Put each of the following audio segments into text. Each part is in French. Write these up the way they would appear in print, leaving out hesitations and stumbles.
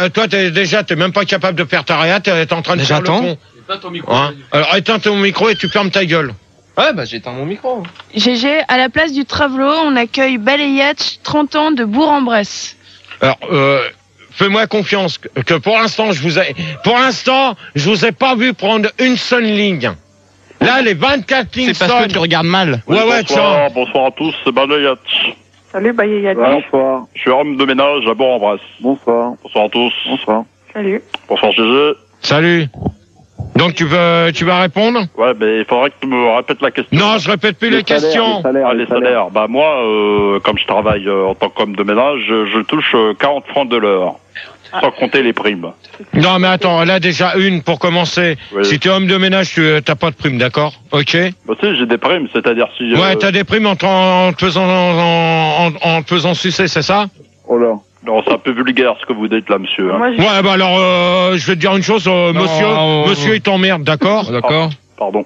toi, t'es même pas capable de faire ta réa, t'es en train de faire le con. Éteins ton micro. Hein, alors, éteins ton micro et tu fermes ta gueule. Ouais, bah j'éteins mon micro. GG, à la place du Travelo, on accueille Balayage, 30 ans de Bourg-en-Bresse. Alors, fais-moi confiance que pour l'instant, je vous ai pas vu prendre une seule ligne. Là, les 24 lignes C'est parce que tu regardes mal. Ouais, tiens. Bonsoir à tous, c'est Balayat. Salut, Balayat. Bonsoir. Je suis homme de ménage à Bourg-en-Bresse. Bonsoir. Bonsoir à tous. Bonsoir. Salut. Bonsoir GG. Salut. Donc tu vas répondre? Ouais, mais il faudrait que tu me répètes la question. Non, je répète plus les questions. Les salaires. Bah moi, comme je travaille en tant qu'homme de ménage, je touche 40 francs de l'heure. Sans compter les primes. Non, mais attends, là déjà une pour commencer. Oui. Si tu es homme de ménage, tu t'as pas de prime, d'accord? Ok. Bah si, j'ai des primes, c'est-à-dire si. Ouais, t'as des primes en te faisant sucer, c'est ça? Oh là. Non, c'est un peu vulgaire ce que vous dites là, monsieur. Hein. Ouais, bah alors, je vais te dire une chose, monsieur, il t'emmerde, d'accord? D'accord. Pardon.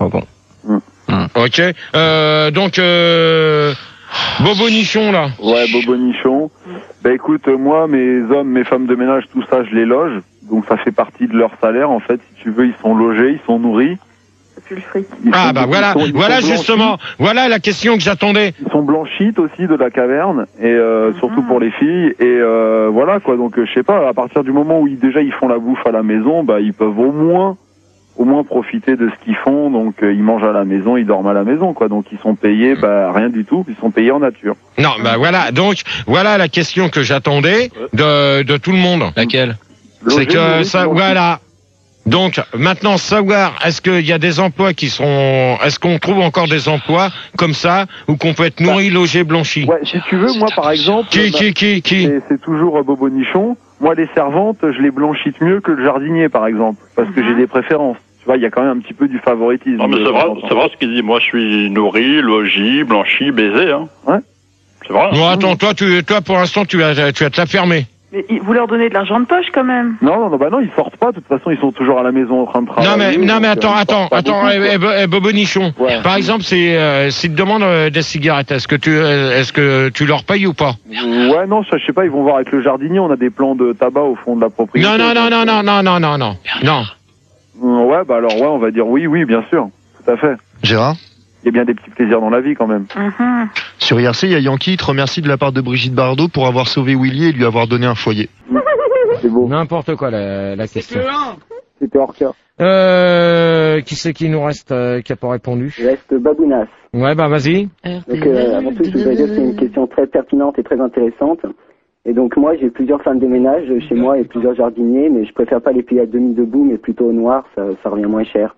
Ok. Donc, Bobo Nichon, là. Ouais, Bobo Nichon. Bah écoute, moi, mes hommes, mes femmes de ménage, tout ça, je les loge. Donc ça fait partie de leur salaire, en fait. Si tu veux, ils sont logés, ils sont nourris. Ah bah voilà justement, voilà la question que j'attendais. Ils sont blanchites aussi de la caverne, et surtout pour les filles. Et voilà quoi, donc je sais pas, à partir du moment où ils font la bouffe à la maison, bah ils peuvent au moins profiter de ce qu'ils font. Donc ils mangent à la maison, ils dorment à la maison quoi. Donc ils sont payés, bah rien du tout, ils sont payés en nature. Non, bah voilà, donc voilà la question que j'attendais de tout le monde. Laquelle? C'est que ça, voilà. Donc maintenant savoir est-ce qu'il y a des emplois est-ce qu'on trouve encore des emplois comme ça où qu'on peut être nourri, logé, blanchi? Ouais, si tu veux, moi par exemple, qui c'est toujours Bobo Nichon. Moi les servantes, je les blanchite mieux que le jardinier par exemple, parce que j'ai des préférences. Tu vois, il y a quand même un petit peu du favoritisme. Non mais c'est vrai ce qu'il dit. Moi je suis nourri, logis, blanchi, baisé. Hein. Ouais. C'est vrai. Bon attends, toi pour l'instant tu vas te la fermer. Mais vous leur donnez de l'argent de poche quand même. Non, ils sortent pas. De toute façon, ils sont toujours à la maison en train de travailler. Non mais attends, Bobo Nichon. Ouais. Par exemple, s'ils te demandent des cigarettes, est-ce que tu leur payes ou pas? Ouais, non, je sais pas. Ils vont voir avec le jardinier. On a des plans de tabac au fond de la propriété. Non. Ouais, bah alors on va dire oui, bien sûr, tout à fait. Gérard. Il y a bien des petits plaisirs dans la vie quand même. Sur IRC, il y a Yankee qui te remercie de la part de Brigitte Bardot pour avoir sauvé Willy et lui avoir donné un foyer. C'est beau. N'importe quoi la question. C'était Orca. Qui c'est qui nous reste qui a pas répondu? Il reste Babounas. Ouais, bah vas-y. Donc avant tout, je voudrais dire que c'est une question très pertinente et très intéressante. Et donc moi, j'ai plusieurs femmes de ménage chez moi et plusieurs jardiniers, mais je préfère pas les payer à demi debout, mais plutôt au noir, ça revient moins cher.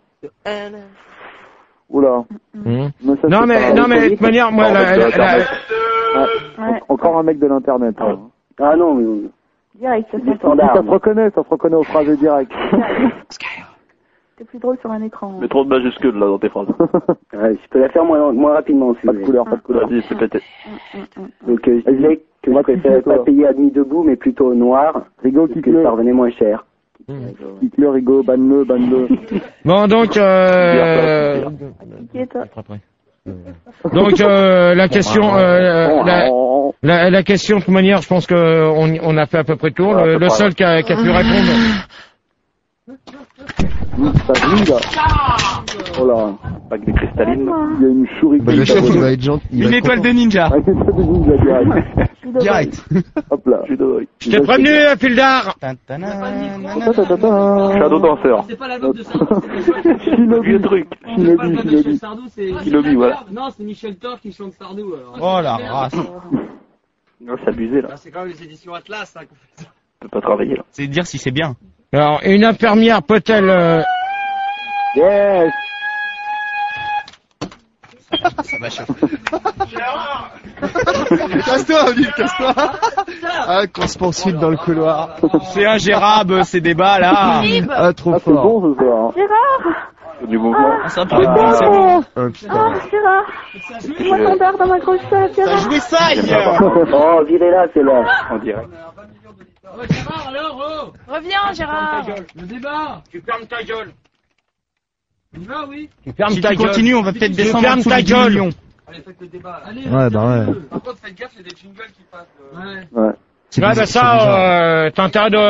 Oula. Non mais de toute manière, moi encore un mec de l'internet. Hein. Ah non, mais Direct, ça ça se reconnaît aux phrases directes. C'est plus drôle sur un écran. Mais trop de majuscules là dans tes phrases. Ouais, je peux la faire moins rapidement si pas de couleur. Vas-y, c'est pété. Donc je disais que je préférais pas payer à demi debout, mais plutôt au noir, Rigo parce que ça revenait moins cher. Kick-le, Rigo, banne-le. Bon donc la question la question de toute manière, je pense que on a fait à peu près le tour. Le seul qui a pu répondre. Ça brille là. Oh là. Avec des cristallines. Il y a une chourie. Le chef, il va être gentil. Une étoile de ninja. Une étoile de ninja Direct. Hop là. Je t'ai prévenu, Fildar. Shadow danseur. C'est pas la meuf de Sardou, c'est Vieux truc. Shinobi, voilà. Non, c'est Michel Thor qui chante Sardou. Oh la race. Non, c'est abusé là. C'est quand même les éditions Atlas, hein, qu'on fait ça. On peut pas travailler là. C'est dire si c'est bien. Alors, une infirmière peut-elle... Yes. Ça m'a chauffé. Casse-toi, Olive, casse-toi. Ah, qu'on se poursuive dans le couloir. C'est ingérable, ces débats, là. Ah, trop C'est fort. bon ce soir. Gérard. Du mouvement. Ça peut être bien, c'est bon. Gérard. Moi ton bar dans ma grosse tête, Ça Gérard. jouait ça, hier. Oh, virez-la, c'est là. En direct. Gérard, alors, Reviens, Gérard. le débat. Tu fermes ta gueule. Il va, oui. Tu fermes Si ta tu gueule. continues, on va peut-être Tu descendre en fermes dessous ta des 10 gueule. millions. Allez, faites le débat. Allez. Ouais, bah ouais. Par contre, faites gaffe, il y a des jingles qui passent. Ouais. Ouais, bah ça, t'as intérêt de...